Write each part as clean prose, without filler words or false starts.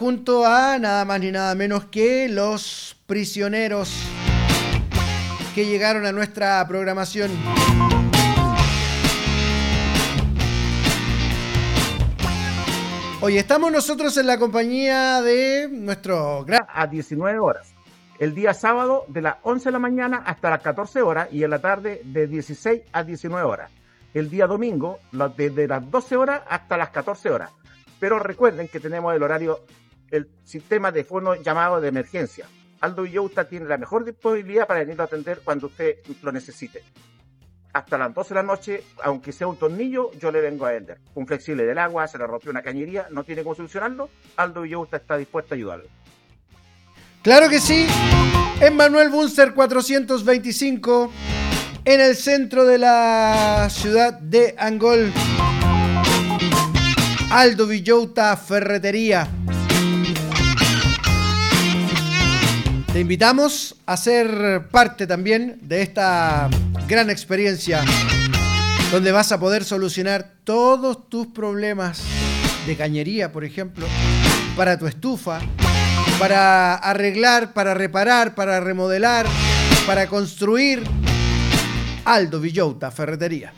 junto a nada más ni nada menos que los prisioneros que llegaron a nuestra programación. Hoy estamos nosotros en la compañía de nuestro gran... A 19 horas. El día sábado de las 11 de la mañana hasta las 14 horas y en la tarde de 16 a 19 horas. El día domingo desde las 12 horas hasta las 14 horas. Pero recuerden que tenemos el horario, el sistema de fono llamado de emergencia. Aldo Villota tiene la mejor disponibilidad para venir a atender cuando usted lo necesite. Hasta las 12 de la noche, aunque sea un tornillo, yo le vengo a vender. Un flexible del agua, se le rompió una cañería, no tiene cómo solucionarlo, Aldo Villota está dispuesto a ayudarlo. Claro que sí, en Manuel Bunster 425, en el centro de la ciudad de Angol. Aldo Villota Ferretería. Te invitamos a ser parte también de esta gran experiencia donde vas a poder solucionar todos tus problemas de cañería, por ejemplo, para tu estufa, para arreglar, para reparar, para remodelar, para construir. Aldo Villota Ferretería.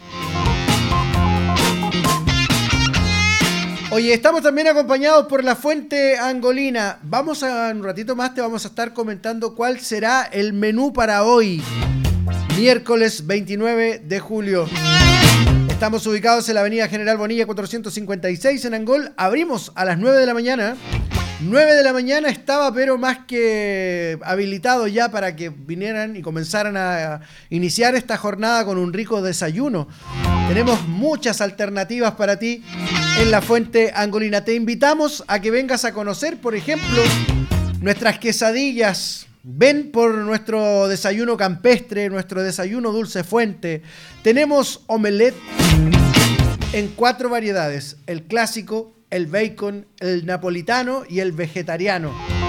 Oye, estamos también acompañados por la Fuente Angolina. Vamos a, un ratito más te vamos a estar comentando cuál será el menú para hoy, miércoles 29 de julio. Estamos ubicados en la avenida General Bonilla 456 en Angol. Abrimos a las 9 de la mañana. 9 de la mañana estaba pero más que habilitado ya para que vinieran y comenzaran a iniciar esta jornada con un rico desayuno. Tenemos muchas alternativas para ti en la Fuente Angolina. Te invitamos a que vengas a conocer, por ejemplo, nuestras quesadillas. Ven por nuestro desayuno campestre, nuestro desayuno dulce fuente. Tenemos omelette en 4 variedades: el clásico, el bacon, el napolitano y el vegetariano.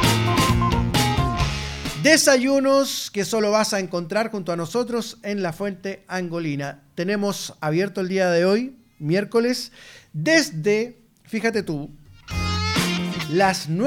Desayunos que solo vas a encontrar junto a nosotros en la Fuente Angolina. Tenemos abierto el día de hoy, miércoles, desde, fíjate tú, las 9